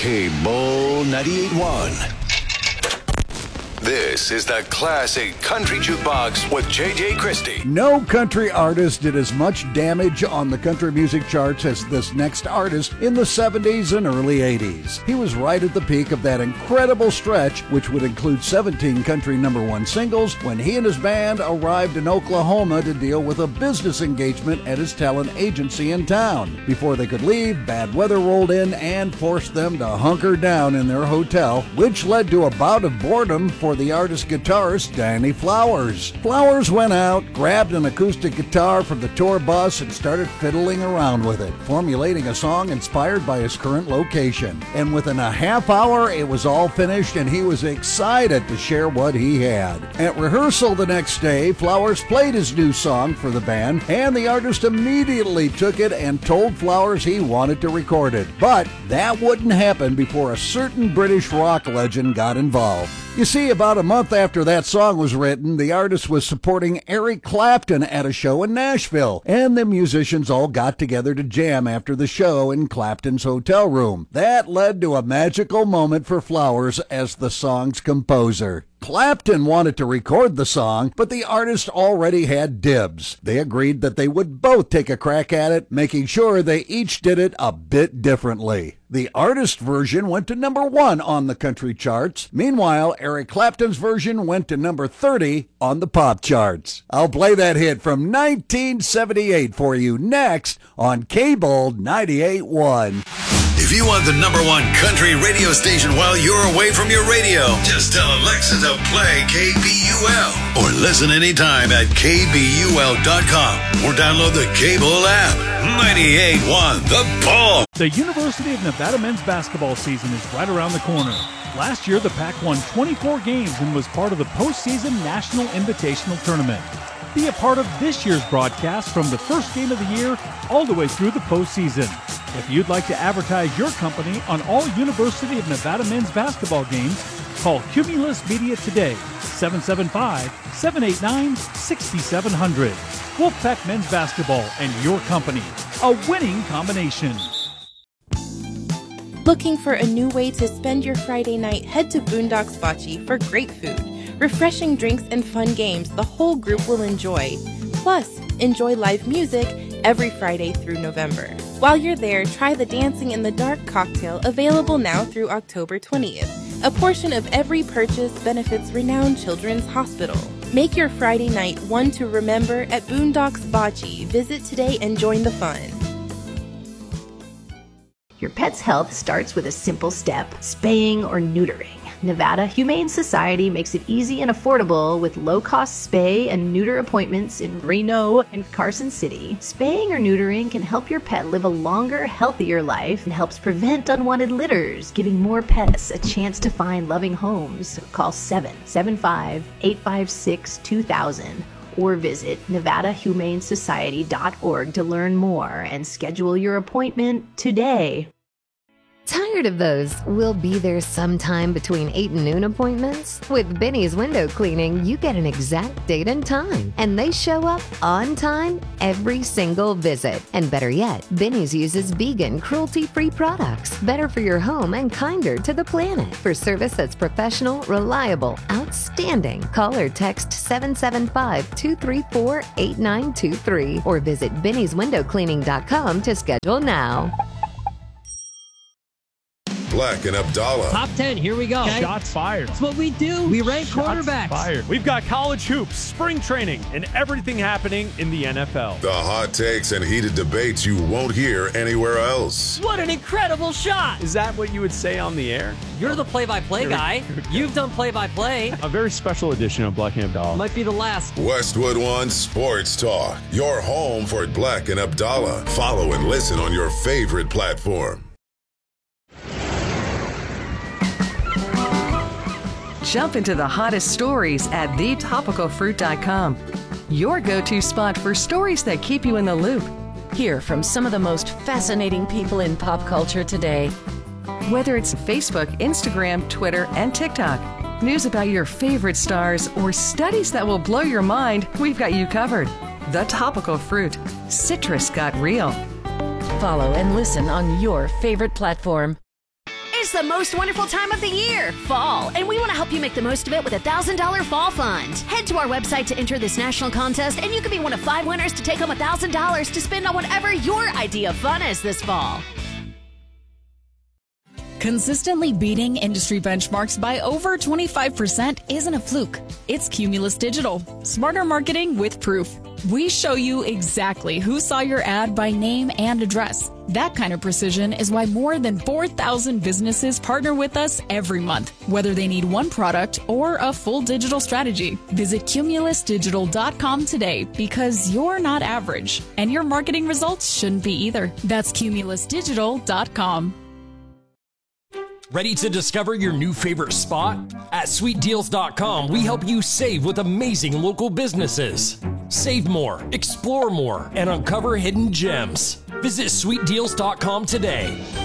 K-Bull 98.1. This is the Classic Country Jukebox with J.J. Christie. No country artist did as much damage on the country music charts as this next artist in the 70s and early 80s. He was right at the peak of that incredible stretch, which would include 17 country #1 singles, when he and his band arrived in Oklahoma to deal with a business engagement at his talent agency in town. Before they could leave, bad weather rolled in and forced them to hunker down in their hotel, which led to a bout of boredom for the artist guitarist Danny Flowers. Flowers went out, grabbed an acoustic guitar from the tour bus and started fiddling around with it, formulating a song inspired by his current location. And within a half hour, it was all finished and he was excited to share what he had. At rehearsal the next day, Flowers played his new song for the band, and the artist immediately took it and told Flowers he wanted to record it. But that wouldn't happen before a certain British rock legend got involved. You see, about a month after that song was written, the artist was supporting Eric Clapton at a show in Nashville, and the musicians all got together to jam after the show in Clapton's hotel room. That led to a magical moment for Flowers as the song's composer. Clapton wanted to record the song, but the artist already had dibs. They agreed that they would both take a crack at it, making sure they each did it a bit differently. The artist version went to #1 on the country charts. Meanwhile, Eric Clapton's version went to number 30 on the pop charts. I'll play that hit from 1978 for you next on K-Bull 98.1. If you want the #1 country radio station while you're away from your radio, just tell Alexa to play KBUL. Or listen anytime at KBUL.com. Or download the K-Bull app. 98.1 The Bull. The University of Nevada men's basketball season is right around the corner. Last year, the Pac won 24 games and was part of the postseason National Invitational Tournament. Be a part of this year's broadcast from the first game of the year all the way through the postseason. If you'd like to advertise your company on all University of Nevada men's basketball games, call Cumulus Media today, 775-789-6700. Wolfpack Men's Basketball and your company, a winning combination. Looking for a new way to spend your Friday night? Head to Boondocks Bocce for great food, refreshing drinks, and fun games the whole group will enjoy. Plus, enjoy live music every Friday through November. While you're there, try the Dancing in the Dark cocktail, available now through October 20th. A portion of every purchase benefits Renowned Children's Hospital. Make your Friday night one to remember at Boondocks Bocce. Visit today and join the fun. Your pet's health starts with a simple step: spaying or neutering. Nevada Humane Society makes it easy and affordable with low-cost spay and neuter appointments in Reno and Carson City. Spaying or neutering can help your pet live a longer, healthier life and helps prevent unwanted litters, giving more pets a chance to find loving homes. Call 775-856-2000 or visit nevadahumanesociety.org to learn more and schedule your appointment today. Tired of those "we'll be there sometime between 8 and noon" appointments? With Benny's Window Cleaning, you get an exact date and time, and they show up on time every single visit. And better yet, Benny's uses vegan, cruelty-free products, better for your home and kinder to the planet. For service that's professional, reliable, outstanding, call or text 775-234-8923 or visit bennyswindowcleaning.com to schedule now. Black and Abdallah. Top 10, here we go. Okay. Shots fired. That's what we do. We rank quarterbacks. Fired. We've got college hoops, spring training, and everything happening in the NFL. The hot takes and heated debates you won't hear anywhere else. What an incredible shot. Is that what you would say on the air? You're the play-by-play guy. You've done play-by-play. A very special edition of Black and Abdallah. Might be the last. Westwood One Sports Talk. Your home for Black and Abdallah. Follow and listen on your favorite platform. Jump into the hottest stories at thetopicalfruit.com. Your go-to spot for stories that keep you in the loop. Hear from some of the most fascinating people in pop culture today. Whether it's Facebook, Instagram, Twitter, and TikTok, news about your favorite stars, or studies that will blow your mind, we've got you covered. The Topical Fruit. Citrus got real. Follow and listen on your favorite platform. It's the most wonderful time of the year, fall, and we want to help you make the most of it with a $1,000 fall fund. Head to our website to enter this national contest, and you could be one of 5 winners to take home $1,000 to spend on whatever your idea of fun is this fall. Consistently beating industry benchmarks by over 25% isn't a fluke. It's Cumulus Digital. Smarter marketing with proof. We show you exactly who saw your ad by name and address. That kind of precision is why more than 4,000 businesses partner with us every month, whether they need one product or a full digital strategy. Visit cumulusdigital.com today because you're not average, and your marketing results shouldn't be either. That's cumulusdigital.com. Ready to discover your new favorite spot? At sweetdeals.com, we help you save with amazing local businesses. Save more, explore more, and uncover hidden gems. Visit sweetdeals.com today.